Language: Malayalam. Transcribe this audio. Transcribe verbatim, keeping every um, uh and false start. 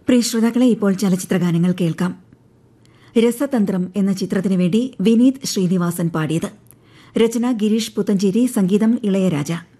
പ്രിയ ശ്രോതാക്കളെ, ഇപ്പോൾ ചലച്ചിത്രഗാനങ്ങൾ കേൾക്കാം. രസതന്ത്രം എന്ന ചിത്രത്തിനു വേണ്ടി വിനീത് ശ്രീനിവാസൻ പാടിയത്. രചന ഗിരീഷ് പുത്തഞ്ചേരി, സംഗീതം ഇളയരാജ.